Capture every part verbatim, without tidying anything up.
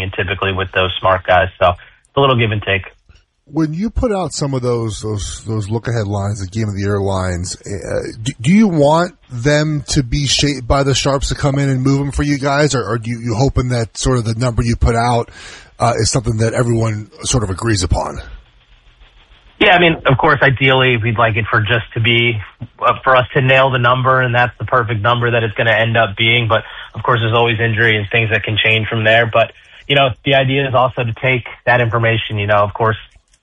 in typically with those smart guys. So it's a little give and take. When you put out some of those those those look ahead lines, the game of the year lines, uh, do, do you want them to be shaped by the sharps to come in and move them for you guys, or, or do you, you hoping that sort of the number you put out uh, is something that everyone sort of agrees upon? Yeah, I mean, of course, ideally we'd like it for just to be uh, for us to nail the number, and that's the perfect number that it's going to end up being. But of course, there's always injury and things that can change from there. But you know, the idea is also to take that information. You know, of course,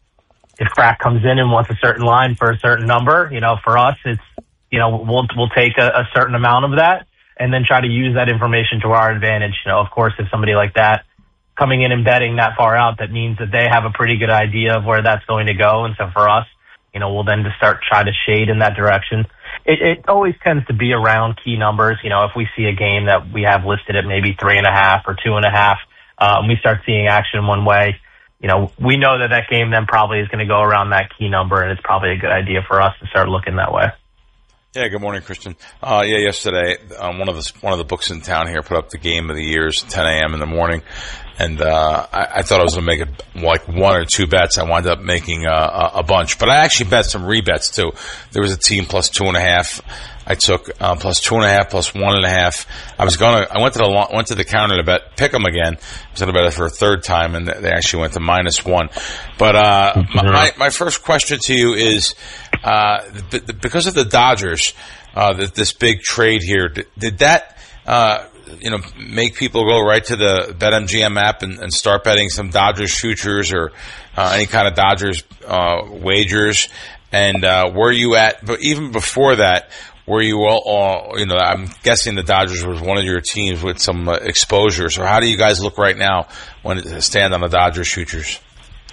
if Crack comes in and wants a certain line for a certain number, you know, for us, it's, you know, we'll, we'll take a, a certain amount of that and then try to use that information to our advantage. You know, of course, if somebody like that coming in and betting that far out, that means that they have a pretty good idea of where that's going to go. And so for us, you know, we'll then just start try to shade in that direction. It, it always tends to be around key numbers. You know, if we see a game that we have listed at maybe three and a half or two and a half, uh, and we start seeing action one way, you know, we know that that game then probably is going to go around that key number, and it's probably a good idea for us to start looking that way. Yeah, good morning, Christian. Uh, yeah, yesterday, um, one of the one of the books in town here put up the game of the years, ten a.m. in the morning, and uh, I, I thought I was going to make it like one or two bets. I wound up making a, a, a bunch, but I actually bet some rebets too. There was a team plus two and a half. I took uh, plus two and a half, plus one and a half. I was gonna. I went to the went to the counter to bet pick them again. I was gonna bet it for a third time, and they actually went to minus one. But uh, my my first question to you is, uh, because of the Dodgers, uh, this big trade here, did, did that uh, you know make people go right to the BetMGM app and, and start betting some Dodgers futures or uh, any kind of Dodgers uh, wagers? And uh, where you at? But even before that, were you all, all, you know, I'm guessing the Dodgers was one of your teams with some uh, exposure. So how do you guys look right now when it stand on the Dodgers futures?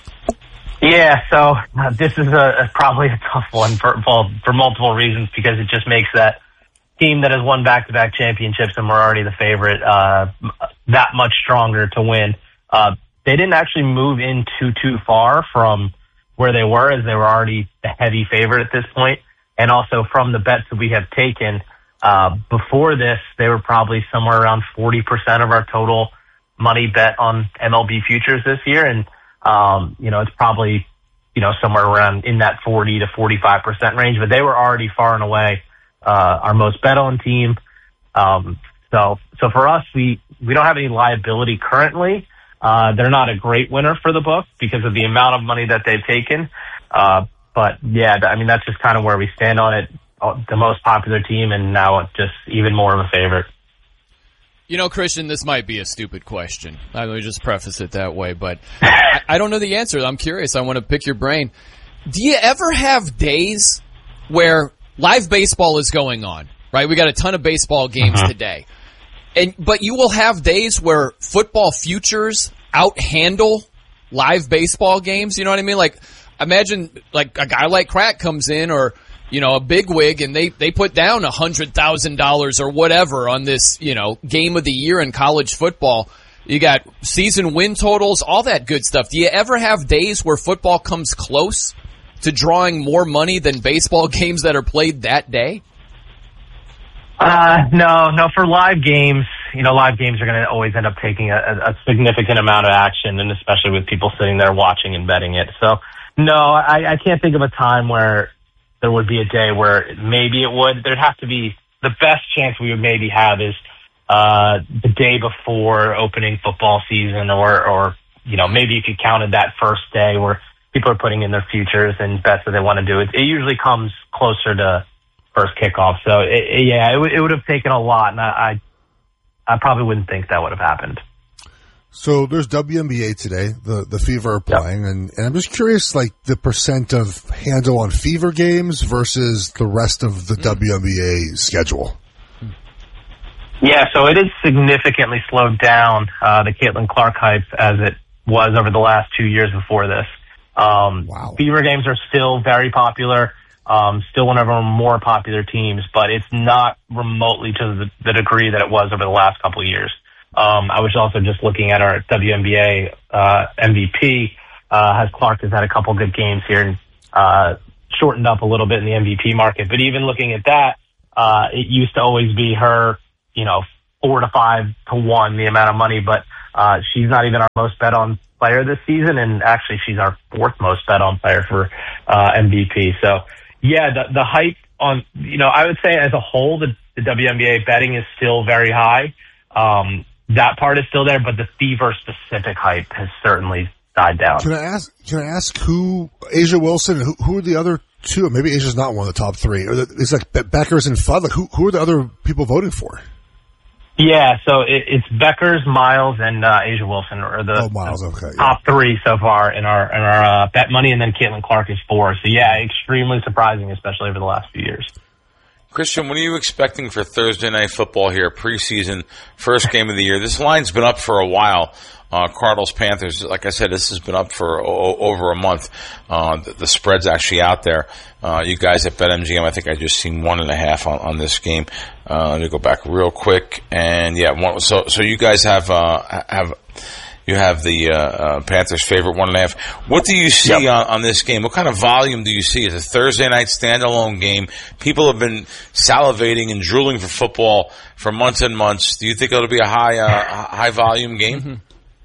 Yeah, so uh, this is a, a probably a tough one for, for for multiple reasons, because it just makes that team that has won back-to-back championships and we're already the favorite uh, that much stronger to win. Uh, they didn't actually move in too, too far from where they were, as they were already the heavy favorite at this point. And also from the bets that we have taken, uh, before this, they were probably somewhere around forty percent of our total money bet on M L B futures this year. And, um, you know, it's probably, you know, somewhere around in that forty to forty-five percent range, but they were already far and away, uh, our most bet on team. Um, so, so for us, we, we don't have any liability currently. Uh, they're not a great winner for the book because of the amount of money that they've taken. Uh, But, yeah, I mean, that's just kind of where we stand on it. The most popular team, and now just even more of a favorite. You know, Christian, this might be a stupid question. Let me just preface it that way, but I, I don't know the answer. I'm curious. I want to pick your brain. Do you ever have days where live baseball is going on, right? We got a ton of baseball games uh-huh. today. and But you will have days where football futures outhandle live baseball games. You know what I mean? Like, imagine like a guy like Crack comes in, or, you know, a bigwig, and they, they put down a hundred thousand dollars or whatever on this, you know, game of the year in college football. You got season win totals, all that good stuff. Do you ever have days where football comes close to drawing more money than baseball games that are played that day? Uh, no, no. For live games, you know, live games are going to always end up taking a, a significant amount of action, and especially with people sitting there watching and betting it. So, no, I, I can't think of a time where there would be a day where maybe it would. There'd have to be the best chance we would maybe have is uh, the day before opening football season, or, or you know, maybe if you counted that first day where people are putting in their futures and bets that they want to do. It, it usually comes closer to first kickoff. So, it, it, yeah, it, w- it would have taken a lot, and I, I, I probably wouldn't think that would have happened. So there's W N B A today, the, the Fever are playing, yep. and, and I'm just curious, like, the percent of handle on Fever games versus the rest of the mm. W N B A schedule. Yeah, so it is significantly slowed down, uh, the Caitlin Clark hype as it was over the last two years before this. Um, wow. Fever games are still very popular, um, still one of our more popular teams, but it's not remotely to the, the degree that it was over the last couple of years. Um, I was also just looking at our W N B A uh, M V P. Uh, has Clark has had a couple good games here and uh, shortened up a little bit in the M V P market. But even looking at that, uh, it used to always be her, you know, four to five to one the amount of money. But Uh, she's not even our most bet on player this season, and actually she's our fourth most bet on player for uh, M V P. So, yeah, the, the hype on, you know, I would say as a whole, the, the W N B A betting is still very high. Um, that part is still there, but the Fever-specific hype has certainly died down. Can I ask? Can I ask who A'ja Wilson? Who, who are the other two? Maybe Asia's not one of the top three. Or the, it's like Beckers and Fudd. Like who? Who are the other people voting for? Yeah, so it, it's Beckers, Miles, and uh, A'ja Wilson are the, oh, Miles, okay, the top yeah. three so far in our in our uh, bet money, and then Caitlin Clark is four. So yeah, extremely surprising, especially over the last few years. Christian, what are you expecting for Thursday Night Football here, preseason, first game of the year? This line's been up for a while. Uh, Cardinals, Panthers, like I said, this has been up for o- over a month. Uh, the, the spread's actually out there. Uh, you guys at BetMGM, I think I just seen one and a half on, on this game. Uh, let me go back real quick. And yeah, one, so, so you guys have, uh, have, you have the, uh, uh, Panthers favorite one and a half. What do you see yep. on, on this game? What kind of volume do you see? It's a Thursday night standalone game. People have been salivating and drooling for football for months and months. Do you think it'll be a high, uh, high volume game? Mm-hmm.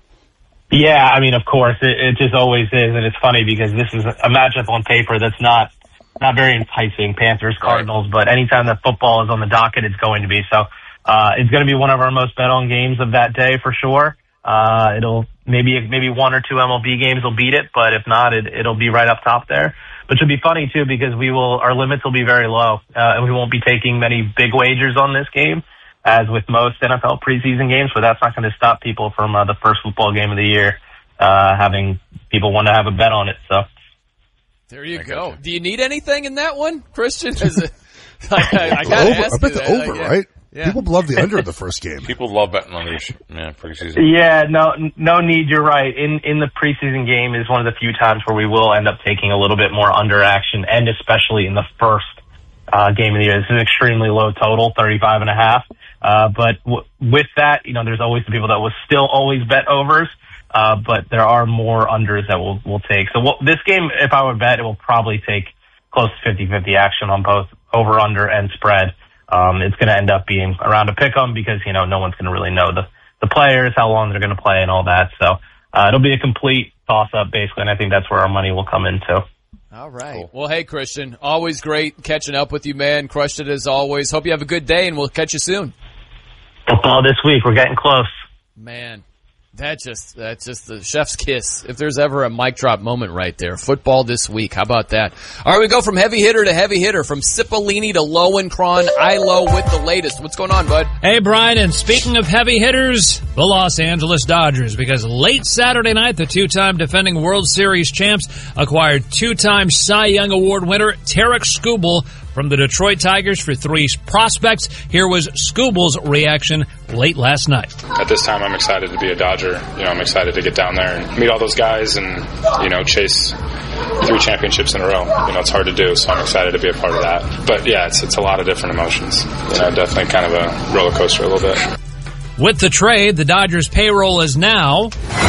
Yeah, I mean, of course, it, it just always is, and it's funny because this is a matchup on paper that's not not very enticing, Panthers, Cardinals, right. But anytime that football is on the docket, it's going to be. So uh, it's going to be one of our most bet-on games of that day for sure. Uh, it'll maybe maybe one or two M L B games will beat it, but if not, it, it'll be right up top there. Which will be funny, too, because we will our limits will be very low, uh, and we won't be taking many big wagers on this game, as with most N F L preseason games, but that's not going to stop people from uh, the first football game of the year uh, having people want to have a bet on it. So there you I go. you. Do you need anything in that one, Christian? Is it, I, I, I gotta over, ask I bet you the that. over, uh, yeah. right? Yeah. People love the under of the first game. People love betting on these, yeah, preseason. Yeah, no, no need. You're right. In in the preseason game is one of the few times where we will end up taking a little bit more under action, and especially in the first uh, game of the year. This is an extremely low total, thirty-five and a half. Uh, but w- with that, you know, there's always the people that will still always bet overs, uh, but there are more unders that we'll, we'll take. So we'll, this game, if I would bet, it will probably take close to fifty-fifty action on both over, under, and spread. Um, it's going to end up being around a pick 'em because, you know, no one's going to really know the, the players, how long they're going to play and all that. So, uh, it'll be a complete toss up basically, and I think that's where our money will come into. All right. Cool. Well, hey, Christian, always great catching up with you, man. Crushed it as always. Hope you have a good day, and we'll catch you soon. Football this week. We're getting close. Man, that just that's just the chef's kiss. If there's ever a mic drop moment right there. Football this week. How about that? All right, we go from heavy hitter to heavy hitter, from Cipollini to Lowenkron. Ilo with the latest. What's going on, bud? Hey, Brian, and speaking of heavy hitters, the Los Angeles Dodgers, because late Saturday night, the two-time defending World Series champs acquired two-time Cy Young Award winner Tarik Skubal from the Detroit Tigers for three prospects. Here was Skubal's reaction late last night. At this time, I'm excited to be a Dodger. You know, I'm excited to get down there and meet all those guys and, you know, chase three championships in a row. You know, it's hard to do, so I'm excited to be a part of that. But yeah, it's it's a lot of different emotions. You know, definitely kind of a roller coaster a little bit. With the trade, the Dodgers' payroll is now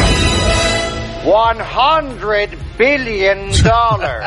one hundred billion dollars.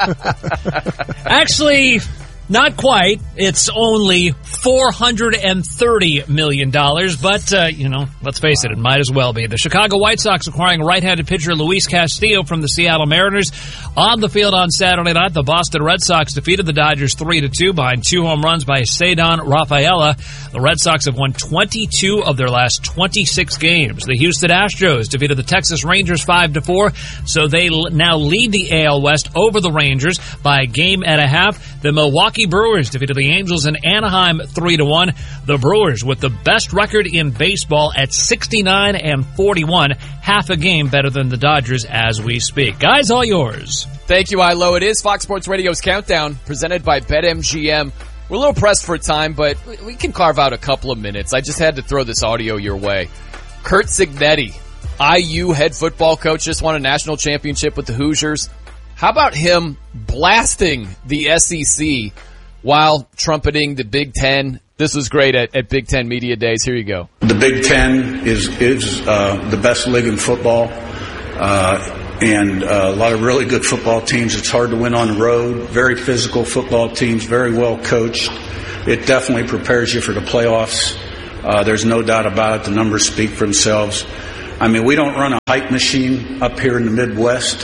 Actually, not quite. It's only four hundred thirty million dollars, but, uh, you know, let's face it, it might as well be. The Chicago White Sox acquiring right-handed pitcher Luis Castillo from the Seattle Mariners. On the field on Saturday night, the Boston Red Sox defeated the Dodgers three to two behind two home runs by Cedon Rafaela. The Red Sox have won twenty-two of their last twenty-six games. The Houston Astros defeated the Texas Rangers five to four, so they l- now lead the A L West over the Rangers by a game and a half. The Milwaukee Brewers defeated the Angels in Anaheim three to one. The Brewers with the best record in baseball at sixty-nine and forty-one, half a game better than the Dodgers as we speak. Guys, all yours. Thank you, Ilo. It is Fox Sports Radio's Countdown, presented by BetMGM. We're a little pressed for time, but we can carve out a couple of minutes. I just had to throw this audio your way. Curt Cignetti, I U head football coach, just won a national championship with the Hoosiers. How about him blasting the S E C while trumpeting the Big Ten? This was great at, at Big Ten Media Days. Here you go. The Big Ten is is uh, the best league in football, uh, and uh, a lot of really good football teams. It's hard to win on the road. Very physical football teams, very well coached. It definitely prepares you for the playoffs. Uh, there's no doubt about it. The numbers speak for themselves. I mean, we don't run a hype machine up here in the Midwest.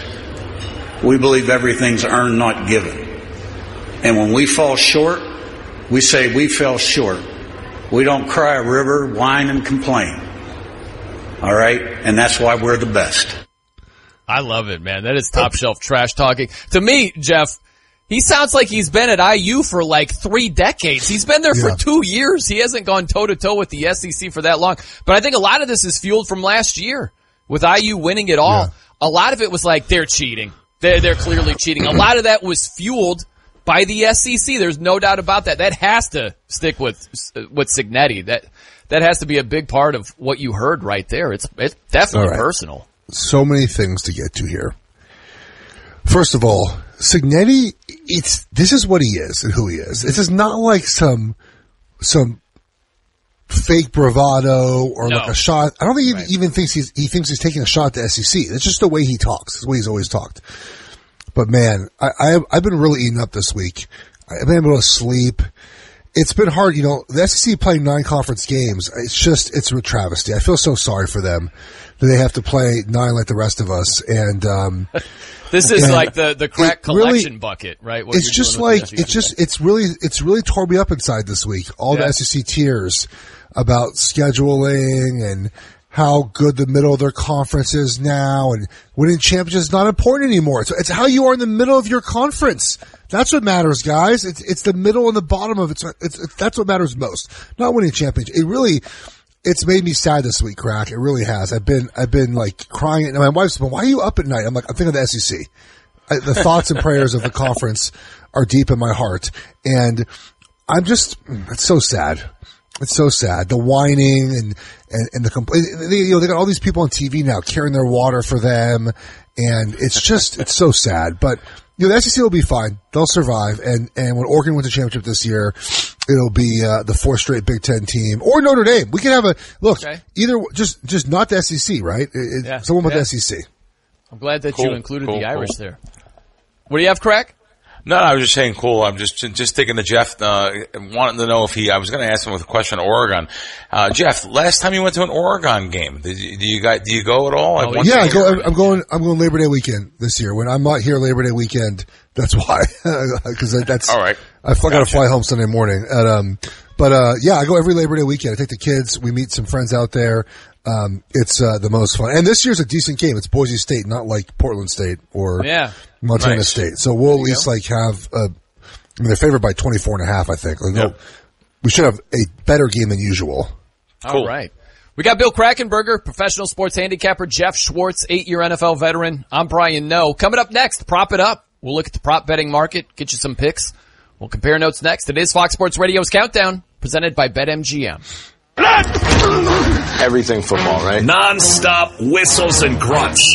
We believe everything's earned, not given. And when we fall short, we say we fell short. We don't cry a river, whine, and complain. All right? And that's why we're the best. I love it, man. That is top shelf trash talking. To me, Jeff, he sounds like he's been at I U for like three decades. He's been there Yeah. for two years. He hasn't gone toe to toe with the S E C for that long. But I think a lot of this is fueled from last year with I U winning it all. Yeah. A lot of it was like, they're cheating. They're, they're clearly cheating. A lot of that was fueled by the S E C. There's no doubt about that. That has to stick with, with Cignetti. That, that has to be a big part of what you heard right there. It's, it's definitely All right. personal. So many things to get to here. First of all, Cignetti, it's, this is what he is and who he is. This is not like some, some fake bravado or No. like a shot. I don't think he Right. even thinks he's, he thinks he's taking a shot at the S E C. It's just the way he talks. It's the way he's always talked. But man, I, I, I've been really eating up this week. I've been able to sleep. It's been hard, you know, the S E C playing nine conference games. It's just, it's a travesty. I feel so sorry for them that they have to play nine like the rest of us. And, um, This is and like the, the crack it really- collection bucket, right? What it's you're just doing with like, the S E C. it's just, it's really, it's really tore me up inside this week. All the Yeah. S E C tiers about scheduling and how good the middle of their conference is now, and winning championships is not important anymore. It's, it's how you are in the middle of your conference. That's what matters, guys. It's, it's the middle and the bottom of it. It's, it's, it's, that's what matters most. Not winning championships. It really, it's made me sad this week, Crack. It really has. I've been, I've been like crying. And my wife's been, why are you up at night? I'm like, I'm thinking of the S E C. I, the thoughts and prayers of the conference are deep in my heart. And I'm just, it's so sad. It's so sad. The whining and, and, and the, compl- they, you know, they got all these people on T V now carrying their water for them. And it's just, it's so sad. But, you know, the S E C will be fine. They'll survive. And, and when Oregon wins the championship this year, it'll be, uh, the fourth straight Big Ten team or Notre Dame. We can have a, look, Okay. either, just, just not the S E C, right? It, it- Yeah. Someone with Yeah. the S E C. I'm glad that Cool, you included cool, the Irish cool. there. What do you have, Crack? No, I was just saying cool. I'm just just thinking to Jeff, uh, wanting to know if he, I was going to ask him with a question on Oregon. Uh, Jeff, last time you went to an Oregon game, did you, do you guys, do you go at all? Oh, Like, once Yeah, a I go, year? I'm going, I'm going Labor Day weekend this year. When I'm not here Labor Day weekend, that's why. Cause that's, All right. I got to Gotcha. fly home Sunday morning. And, um, but, uh, yeah, I go every Labor Day weekend. I take the kids. We meet some friends out there. Um, it's, uh, the most fun. And this year's a decent game. It's Boise State, not like Portland State or Yeah. Montana Nice. State. So we'll at least like have, uh, I mean, they're favored by twenty-four and a half, I think. Like, Yep. we should have a better game than usual. Cool. All right. We got Bill Krackenberger, professional sports handicapper, Jeff Schwartz, eight-year N F L veteran. I'm Brian Noe. Coming up next, Prop It Up. We'll look at the prop betting market, get you some picks. We'll compare notes next. It is Fox Sports Radio's Countdown, presented by BetMGM. Everything football, right? Non-stop whistles and grunts.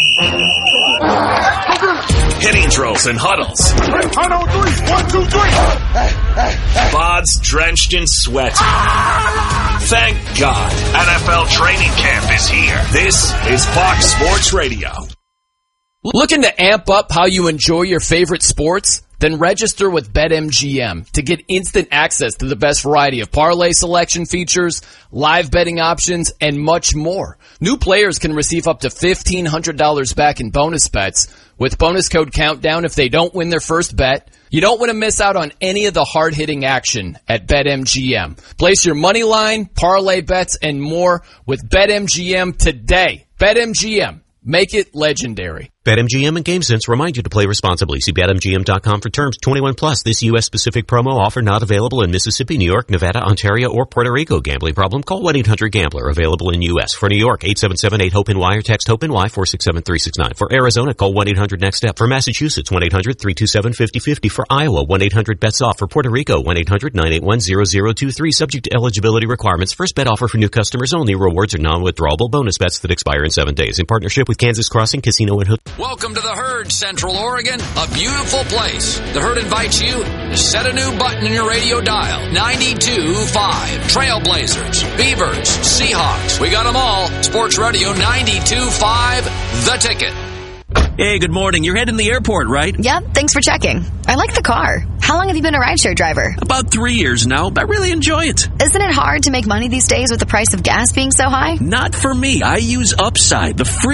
Hitting drills and huddles. One, two, three. Bods drenched in sweat. Thank God. N F L training camp is here. This is Fox Sports Radio. Looking to amp up how you enjoy your favorite sports? Then register with BetMGM to get instant access to the best variety of parlay selection features, live betting options, and much more. New players can receive up to fifteen hundred dollars back in bonus bets with bonus code COUNTDOWN if they don't win their first bet. You don't want to miss out on any of the hard-hitting action at BetMGM. Place your money line, parlay bets, and more with BetMGM today. BetMGM. Make it legendary. BetMGM and GameSense remind you to play responsibly. See Bet M G M dot com for terms. twenty-one plus. This U S-specific promo offer not available in Mississippi, New York, Nevada, Ontario, or Puerto Rico. Gambling problem? Call one eight hundred gambler. Available in U S. For New York, eight seven seven eight hope N Y or text HOPE-NY four six seven three six nine. For Arizona, call one eight hundred next step. For Massachusetts, one eight hundred three two seven five zero five zero. For Iowa, one eight hundred bets off. For Puerto Rico, one eight hundred nine eight one zero zero two three. Subject to eligibility requirements. First bet offer for new customers only. Rewards are non-withdrawable bonus bets that expire in seven days. In partnership with Kansas Crossing Casino and Hotel. Welcome to the Herd, Central Oregon, a beautiful place. The Herd invites you to set a new button in your radio dial. ninety-two point five. Trailblazers, Beavers, Seahawks. We got them all. Sports Radio ninety-two point five, The Ticket. Hey, good morning. You're heading to the airport, right? Yep, thanks for checking. I like the car. How long have you been a rideshare driver? About three years now, but I really enjoy it. Isn't it hard to make money these days with the price of gas being so high? Not for me. I use Upside, the free